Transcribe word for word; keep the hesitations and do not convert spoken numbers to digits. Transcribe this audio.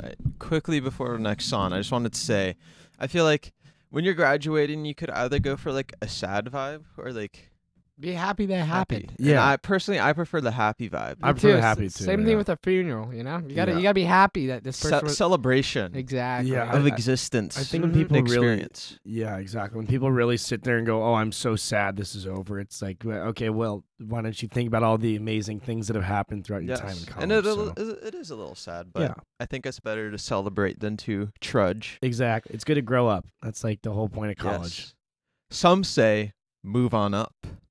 Right. Quickly before the next song, I just wanted to say, I feel like when you're graduating, you could either go for like a sad vibe or like Be happy that happy. happened. And Yeah. I personally, I prefer the happy vibe. I Me prefer the too. happy S- too, Same yeah. thing with a funeral. You know, you gotta Yeah. you gotta be happy that this Ce- person was celebration exactly. Yeah, of I- existence. I think when Mhm. people really, experience. yeah, exactly. When people really sit there and go, "Oh, I'm so sad, this is over," it's like, well, okay, well, why don't you think about all the amazing things that have happened throughout your time in Yes. college? And it, so- it is a little sad, but Yeah. I think it's better to celebrate than to trudge. Exactly. It's good to grow up. That's like the whole point of college. Yes. Some say move on up.